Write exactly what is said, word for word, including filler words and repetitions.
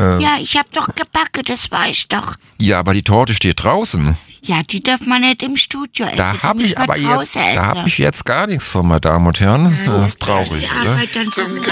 Äh, Ja, ich hab doch gebacken, das weiß ich doch. ja, aber die Torte steht draußen. Ja, die darf man nicht im Studio essen. Da die habe muss ich man aber jetzt, draußen da essen. habe ich jetzt gar nichts von, meine Damen und Herren. Das ist traurig, Die oder? Arbeit dann so